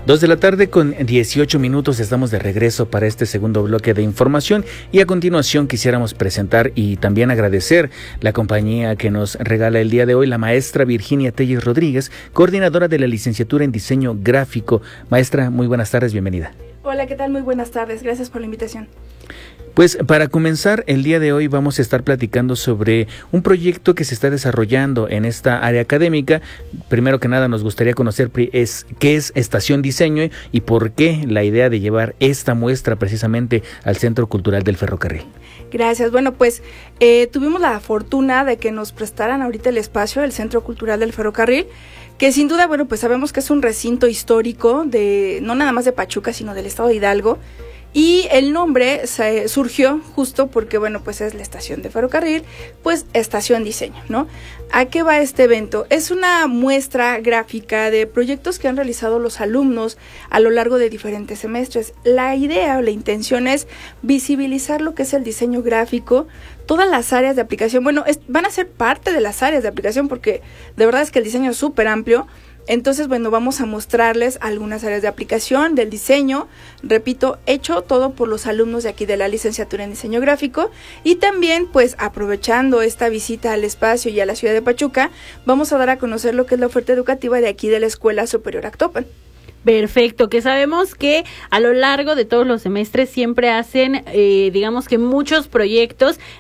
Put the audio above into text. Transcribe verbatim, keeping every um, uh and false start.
Dos de la tarde con dieciocho minutos, estamos de regreso para este segundo bloque de información y a continuación quisiéramos presentar y también agradecer la compañía que nos regala el día de hoy, la maestra Virginia Telles Rodríguez, coordinadora de la licenciatura en diseño gráfico. Maestra, muy buenas tardes, bienvenida. Hola, ¿qué tal? Muy buenas tardes, gracias por la invitación. Pues para comenzar, el día de hoy vamos a estar platicando sobre un proyecto que se está desarrollando en esta área académica. Primero que nada nos gustaría conocer es, qué es Estación Diseño y por qué la idea de llevar esta muestra precisamente al Centro Cultural del Ferrocarril. Gracias. Bueno, pues eh, tuvimos la fortuna de que nos prestaran ahorita el espacio del Centro Cultural del Ferrocarril, que sin duda, bueno, pues sabemos que es un recinto histórico de no nada más de Pachuca, sino del estado de Hidalgo. Y el nombre se surgió justo porque, bueno, pues es la estación de ferrocarril, pues Estación Diseño, ¿no? ¿A qué va este evento? Es una muestra gráfica de proyectos que han realizado los alumnos a lo largo de diferentes semestres. La idea o la intención es visibilizar lo que es el diseño gráfico, todas las áreas de aplicación. Bueno, es, van a ser parte de las áreas de aplicación porque de verdad es que el diseño es súper amplio. Entonces, bueno, vamos a mostrarles algunas áreas de aplicación del diseño, repito, hecho todo por los alumnos de aquí de la licenciatura en diseño gráfico, y también, pues, aprovechando esta visita al espacio y a la ciudad de Pachuca, vamos a dar a conocer lo que es la oferta educativa de aquí de la Escuela Superior Actopan. Perfecto, que sabemos que a lo largo de todos los semestres siempre hacen, eh, digamos que muchos proyectos